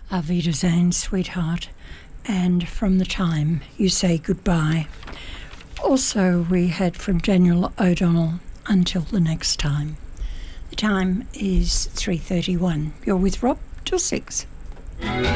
Auf Wiedersehen, sweetheart, and From the Time You Say Goodbye. Also, we had from Daniel O'Donnell, Until the Next Time. The time is 3:31. You're with Rob till 6.